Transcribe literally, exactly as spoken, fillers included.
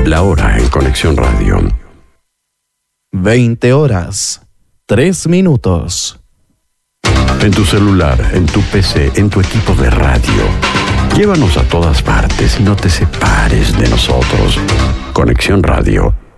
La hora en Conexión Radio. veinte horas, tres minutos. En tu celular, en tu P C, en tu equipo de radio. Llévanos a todas partes y no te separes de nosotros. Conexión Radio.